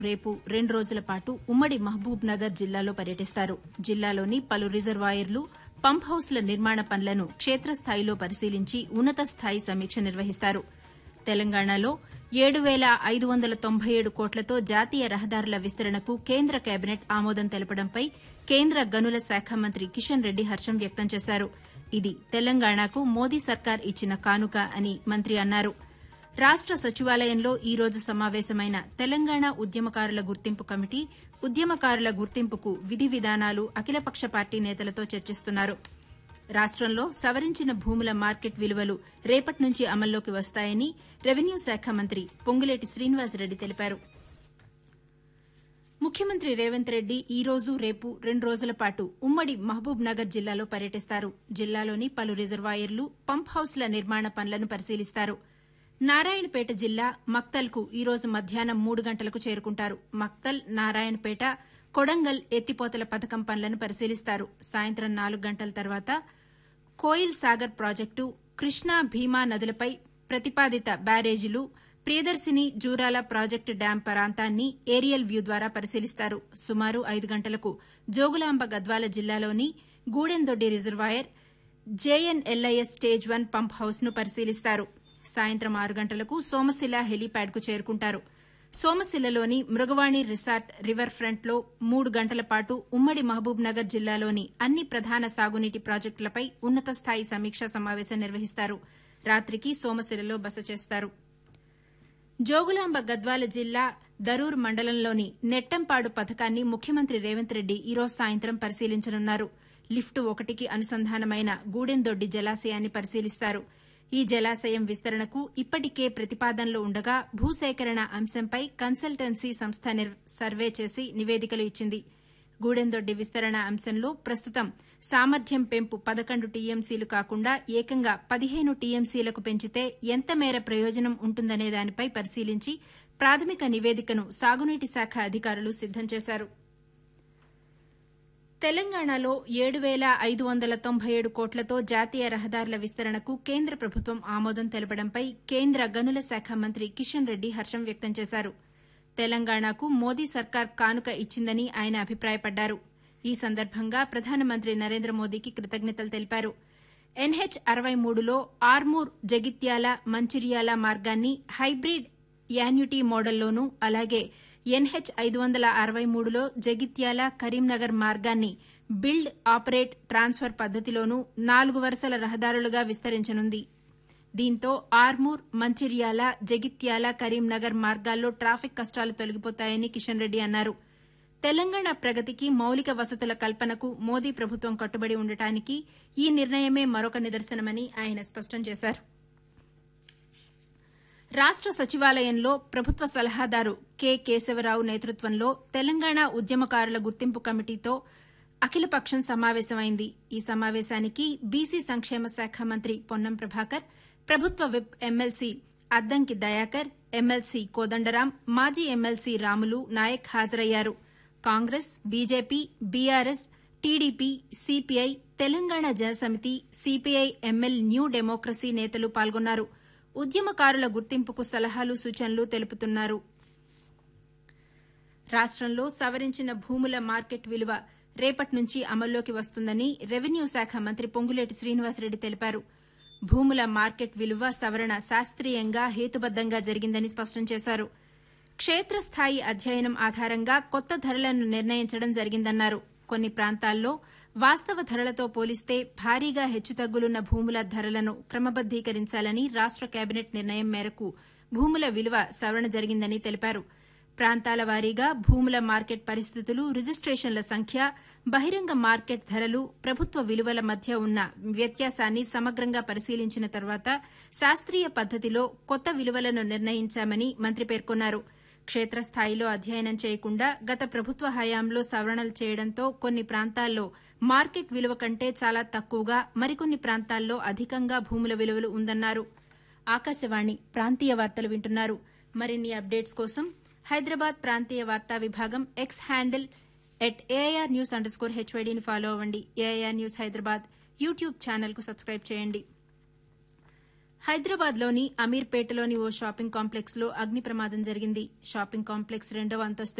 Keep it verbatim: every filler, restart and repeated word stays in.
రేపు రెండు రోజుల పాటు ఉమ్మడి మహబూబ్ నగర్ జిల్లాలో పర్యటిస్తారు. జిల్లాలోని పలు రిజర్వాయర్లు, పంప్ హౌస్ల నిర్మాణ పనులను క్షేత్రస్థాయిలో పరిశీలించి ఉన్నత స్థాయి సమీక్ష నిర్వహిస్తారు. తెలంగాణలో ఏడు పేల ఐదు వందల తొంభై ఏడు కోట్లతో జాతీయ రహదారుల విస్తరణకు కేంద్ర కేబినెట్ ఆమోదం తెలపడంపై కేంద్ర గనుల శాఖ మంత్రి కిషన్ రెడ్డి హర్షం వ్యక్తం చేశారు. ఇది తెలంగాణకు మోదీ సర్కార్ ఇచ్చిన కానుక అని మంత్రి అన్నారు. రాష్ట సచివాలయంలో ఈ రోజు సమావేశమైన తెలంగాణ ఉద్యమకారుల గుర్తింపు కమిటీ ఉద్యమకారుల గుర్తింపుకు విధి విధానాలు అఖిలపక్ష పార్టీ నేతలతో చర్చిస్తున్నారు. రాష్టంలో సవరించిన భూముల మార్కెట్ విలువలు రేపటి నుంచి అమల్లోకి వస్తాయని రెవెన్యూ శాఖ మంత్రి పొంగులేటి శ్రీనివాసరెడ్డి తెలిపారు. ముఖ్యమంత్రి రేవంత్ రెడ్డి ఈ రోజు రేపు రెండు రోజుల పాటు ఉమ్మడి మహబూబ్ నగర్ జిల్లాలో పర్యటిస్తారు. జిల్లాలోని పలు రిజర్వాయర్లు, పంప్ హౌస్ల నిర్మాణ పనులను పరిశీలిస్తారు. నారాయణపేట జిల్లా మక్తల్కు ఈ రోజు మధ్యాహ్నం మూడు గంటలకు చేరుకుంటారు. మక్తల్, నారాయణపేట, కొడంగల్ ఎత్తిపోతల పథకం పనులను పరిశీలిస్తారు. సాయంత్రం నాలుగు గంటల తర్వాత కోయిల్ సాగర్ ప్రాజెక్టు, కృష్ణా భీమా నదులపై ప్రతిపాదిత బ్యారేజీలు, ప్రియదర్శిని జూరాల ప్రాజెక్టు డ్యాం ప్రాంతాన్ని ఏరియల్ వ్యూ ద్వారా పరిశీలిస్తారు. సుమారు ఐదు గంటలకు జోగులాంబ గద్వాల జిల్లాలోని Gudemdoddi reservoir, JNLIS stage one pump house ను పరిశీలిస్తారు. సాయంత్రం ఆరు గంటలకు సోమశిల హెలీప్యాడ్కు చేరుకుంటారు. సోమశిలలోని మృగవాణి రిసార్ట్ రివర్ ఫ్రంట్లో మూడు గంటల పాటు ఉమ్మడి మహబూబ్ నగర్ జిల్లాలోని అన్ని ప్రధాన సాగునీటి ప్రాజెక్టులపై ఉన్నత స్థాయి సమీక్షా సమావేశం నిర్వహిస్తారు. రాత్రికి సోమశిలలో బస చేస్తారు. జోగులాంబ గద్వాల జిల్లా దరూర్ మండలంలోని నెట్టంపాడు పథకాన్ని ముఖ్యమంత్రి రేవంత్ రెడ్డి ఈ రోజు సాయంత్రం పరిశీలించనున్నారు. లిఫ్ట్ ఒకటికి అనుసంధానమైన గూడెందొడ్డి జలాశయాన్ని పరిశీలిస్తారు. ఈ జలాశయం విస్తరణకు ఇప్పటికే ప్రతిపాదనలు ఉండగా భూసేకరణ అంశంపై కన్సల్టెన్సీ సంస్థ సర్వే చేసి నివేదికలు ఇచ్చింది. గూడెందొడ్డి విస్తరణ అంశంలో ప్రస్తుతం సామర్థ్యం పెంపు పదకొండు టీఎంసీలు కాకుండా ఏకంగా పదిహేను టీఎంసీలకు పెంచితే ఎంత మేర ప్రయోజనం ఉంటుందనే దానిపై పరిశీలించి ప్రాథమిక నివేదికను సాగునీటి శాఖ అధికారులు సిద్దం చేశారు. తెలంగాణలో ఏడు పేల ఐదు వందల తొంభై ఏడు కోట్లతో జాతీయ రహదారుల విస్తరణకు కేంద్ర ప్రభుత్వం ఆమోదం తెలపడంపై కేంద్ర గనుల శాఖ మంత్రి కిషన్ రెడ్డి హర్షం వ్యక్తం చేశారు. తెలంగాణకు మోదీ సర్కార్ కానుక ఇచ్చిందని ఆయన అభిప్రాయపడ్డారు. ఈ సందర్భంగా ప్రధానమంత్రి నరేంద్ర మోదీకి కృతజ్ఞతలు తెలిపారు. ఎన్హెచ్ అరవై మూడులో ఆర్మూర్, జగిత్యాల, మంచిర్యాల మార్గాన్ని హైబ్రిడ్ యాన్యుటీ మోడల్లోనూ, అలాగే ఎన్హెచ్ ఐదు వందల అరవై మూడులో జగిత్యాల, కరీంనగర్ మార్గాన్ని బిల్డ్, ఆపరేట్, ట్రాన్స్ఫర్ పద్దతిలోనూ నాలుగు వరుసల రహదారులుగా విస్తరించనుంది. దీంతో ఆర్మూర్, మంచిర్యాల, జగిత్యాల, కరీంనగర్ మార్గాల్లో ట్రాఫిక్ కష్టాలు తొలగిపోతాయని కిషన్ రెడ్డి అన్నారు. తెలంగాణ ప్రగతికి, మౌలిక వసతుల కల్పనకు మోదీ ప్రభుత్వం కట్టుబడి ఉండటానికి ఈ నిర్ణయమే మరొక నిదర్శనమని ఆయన స్పష్టం చేశారు. రాష్ట సచివాలయంలో ప్రభుత్వ సలహాదారు కె కేశవరావు నేతృత్వంలో తెలంగాణ ఉద్యమకారుల గుర్తింపు కమిటీతో అఖిలపక్షం సమావేశమైంది. ఈ సమావేశానికి బీసీ సంక్షేమ శాఖ మంత్రి పొన్నం ప్రభాకర్, ప్రభుత్వ whip MLC Addanki Dayakar, MLC Kodandaram, మాజీ ఎమ్మెల్సీ రాములు నాయక్ హాజరయ్యారు. Congress, BJP, BRS, TDP, CPI, Telangana Janasamithi, CPI ML new democracy నేతలు పాల్గొన్నారు. ఉద్యమకారుల గుర్తింపుకు సలహాలు, సూచనలు తెలుపుతున్నారు. రాష్టంలో సవరించిన భూముల మార్కెట్ విలువ రేపటి నుంచి అమల్లోకి వస్తుందని రెవెన్యూ శాఖ మంత్రి పొంగులేటి శ్రీనివాసరెడ్డి తెలిపారు. భూముల మార్కెట్ విలువ సవరణ శాస్త్రీయంగా, హేతుబద్దంగా జరిగిందని స్పష్టం చేశారు. క్షేత్రస్థాయి అధ్యయనం ఆధారంగా కొత్త ధరలను నిర్ణయించడం జరిగిందన్నారు. కొన్ని ప్రాంతాల్లో వాస్తవ ధరలతో పోలిస్తే భారీగా హెచ్చుతగ్గులున్న భూముల ధరలను క్రమబద్దీకరించాలని రాష్ట కేబినెట్ నిర్ణయం మేరకు భూముల విలువ సవరణ జరిగిందని తెలిపారు. ప్రాంతాల వారీగా భూముల మార్కెట్ పరిస్థితులు, రిజిస్టేషన్ల సంఖ్య, బహిరంగ మార్కెట్ ధరలు, ప్రభుత్వ విలువల మధ్య ఉన్న వ్యత్యాసాన్ని సమగ్రంగా పరిశీలించిన తర్వాత శాస్త్రీయ పద్దతిలో కొత్త విలువలను నిర్ణయించామని మంత్రి పేర్కొన్నారు. క్షేత్రస్థాయిలో అధ్యయనం చేయకుండా గత ప్రభుత్వ హయాంలో సవరణలు చేయడంతో కొన్ని ప్రాంతాల్లో మార్కెట్ విలువ కంటే చాలా తక్కువగా, మరికొన్ని ప్రాంతాల్లో అధికంగా భూముల విలువలు ఉందన్నారు. ఆకాశవాణి ప్రాంతీయ వార్తలు వింటున్నారు. మరిన్ని అప్డేట్స్ కోసం హైదరాబాద్ ప్రాంతీయ వార్తా విభాగం X handle at AIR news under score హెచ్వైడీని follow అవ్వండి. ఏఐఆర్ న్యూస్ హైదరాబాద్ యూట్యూబ్ ఛానల్కు సబ్స్క్రైబ్ చేయండి. హైదరాబాద్లోని అమీర్పేటలోని ఓ షాపింగ్ కాంప్లెక్స్లో అగ్ని ప్రమాదం జరిగింది. షాపింగ్ కాంప్లెక్స్ రెండవ అంతస్తు